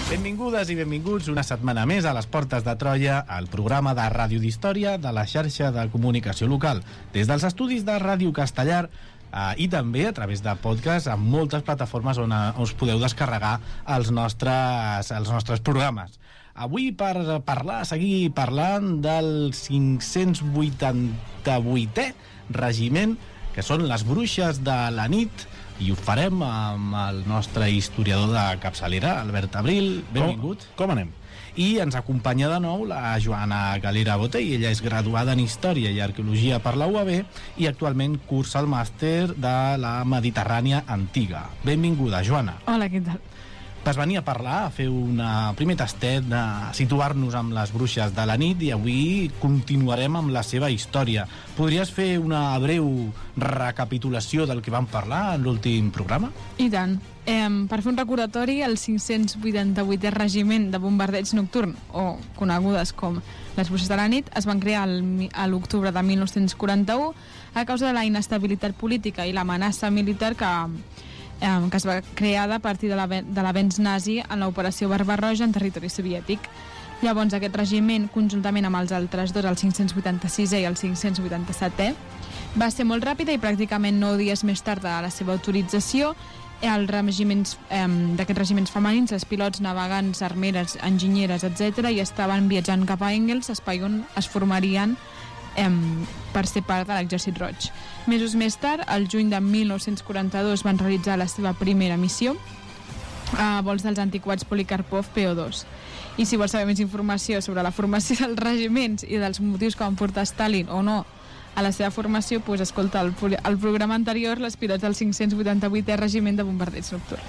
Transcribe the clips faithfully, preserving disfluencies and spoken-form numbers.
Benvingudes i benvinguts una setmana més a les Portes de Troia, el programa de ràdio d'història de la xarxa de comunicació local, des dels estudis de Ràdio Castellar eh, i també a través de podcast en moltes plataformes on, eh, us podeu descarregar els nostres, els nostres programes. Avui per parlar, seguir parlant del cinc-cents vuitanta-vuitè regiment, que són les Bruixes de la Nit, i ho farem amb el nostre historiador de capçalera, Albert Abril. Benvingut. Com, com anem? I ens acompanya de nou la Joana Galera Botey. Ella és graduada en Història i Arqueologia per la U A B i actualment cursa el màster de la Mediterrània Antiga. Benvinguda, Joana. Hola, què tal? Vas venir a parlar, a fer un primer tastet de situar-nos amb les Bruixes de la Nit i avui continuarem amb la seva història. Podries fer una breu recapitulació del que vam parlar en l'últim programa? I tant. Eh, per fer un recordatori, el cinc-cents vuitanta-vuitè regiment de bombardeig nocturn, o conegudes com les Bruixes de la Nit, es van crear el, a l'octubre de mil nou-cents quaranta-u a causa de la inestabilitat política i l'amenaça militar que que es va crear a partir de l'avenç nazi en l'operació Barbarroja en territori soviètic. Llavors aquest regiment, conjuntament amb els altres dos, el cinc-cents vuitanta-sisè i el cinc-cents vuitanta-setè, va ser molt ràpida i pràcticament nou dies més tard de la seva autorització els regiments eh, d'aquests regiments femenins, els pilots, navegants, armeres, enginyeres, etcètera, i estaven viatjant cap a Engels, espai on es formarien per ser part de l'Exèrcit Roig. Mesos més tard, al juny de mil nou-cents quaranta-dos, van realitzar la seva primera missió a vols dels antiquats Polikarpov P O dos. I si vols saber més informació sobre la formació dels regiments i dels motius que van portar Stalin o no a la seva formació, pues escolta el, el programa anterior, les pilots del cinc-cents vuitanta-vuitè regiment de bombardeig nocturn.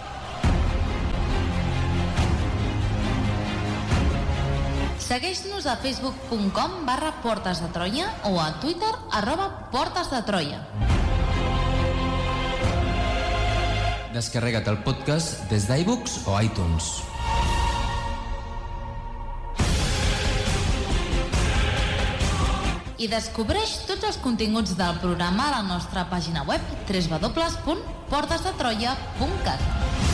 Segueix-nos a facebook punt com barra Portes de Troia o a Twitter arroba Portes de Troia. Descarrega't el podcast des d'iBooks o iTunes. I descobreix tots els continguts del programa a la nostra pàgina web w w w punt portes de troia punt cat.